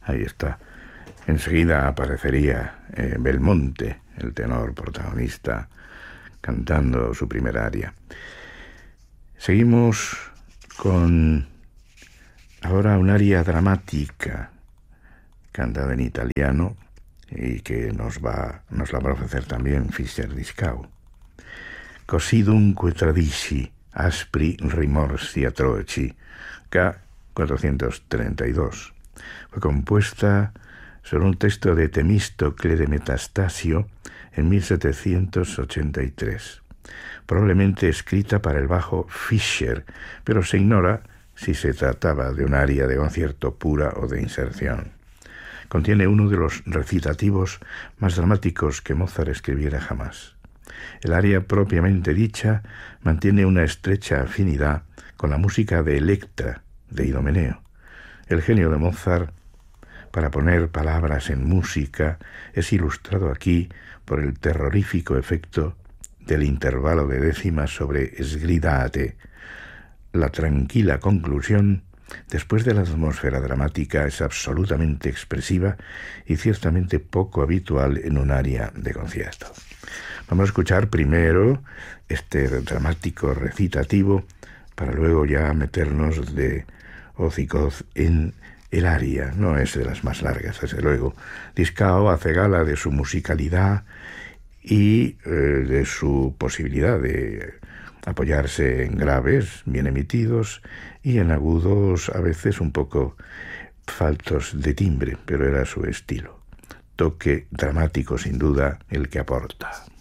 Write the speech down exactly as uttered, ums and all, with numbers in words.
Ahí está. Enseguida aparecería eh, Belmonte, el tenor protagonista, cantando su primer aria. Seguimos con ahora un aria dramática, cantada en italiano, y que nos va, nos la va a ofrecer también Fischer-Dieskau. Così dunque tradisci aspri rimorsi atroci, K cuatrocientos treinta y dos. Fue compuesta sobre un texto de Temístocle de Metastasio en mil setecientos ochenta y tres, probablemente escrita para el bajo Fischer, pero se ignora si se trataba de un aria de concierto pura o de inserción. Contiene uno de los recitativos más dramáticos que Mozart escribiera jamás. El aria propiamente dicha mantiene una estrecha afinidad con la música de Electra, de Idomeneo. El genio de Mozart para poner palabras en música es ilustrado aquí por el terrorífico efecto del intervalo de décimas sobre sgridate. La tranquila conclusión, después de la atmósfera dramática, es absolutamente expresiva y ciertamente poco habitual en un aria de concierto. Vamos a escuchar primero este dramático recitativo para luego ya meternos de hoz y coz en el aria. No es de las más largas, desde luego. Dieskau hace gala de su musicalidad y eh, de su posibilidad de apoyarse en graves bien emitidos y en agudos a veces un poco faltos de timbre, pero era su estilo. Toque dramático sin duda el que aporta.